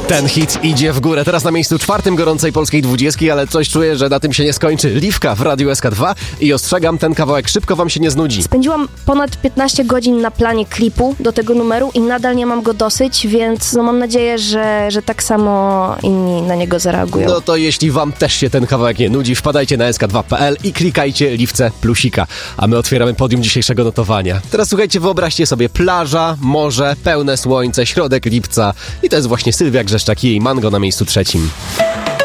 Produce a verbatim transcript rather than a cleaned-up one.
Ten hit idzie w górę. Teraz na miejscu czwartym gorącej polskiej dwudziestki, ale coś czuję, że na tym się nie skończy. Liwka w Radiu S K dwa i ostrzegam, ten kawałek szybko wam się nie znudzi. Spędziłam ponad piętnaście godzin na planie klipu do tego numeru i nadal nie mam go dosyć, więc no mam nadzieję, że, że tak samo inni na niego zareagują. No to jeśli wam też się ten kawałek nie nudzi, wpadajcie na S K dwa kropka P L i klikajcie Liwce plusika. A my otwieramy podium dzisiejszego notowania. Teraz słuchajcie, wyobraźcie sobie plaża, morze, pełne słońce, środek lipca i to jest właśnie Sylwia Grzeszczak i jej Mango na miejscu trzecim.